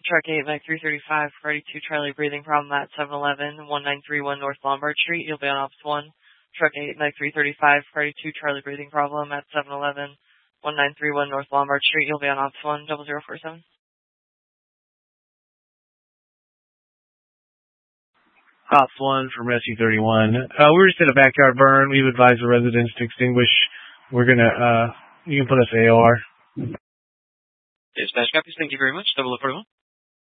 Truck 8, Mike 335, Freddy 2 Charlie breathing problem at 711, 1931 North Lombard Street. You'll be on Ops 1. Truck 8, Mike 335, Freddy 2 Charlie breathing problem at 711, 1931 North Lombard Street. You'll be on Ops 1, 0047. Ops 1 from Rescue 31. We're just in a backyard burn. We've advised the residents to extinguish. We're gonna, you can put us AOR. Dispatch copies. Thank you very much. 0041.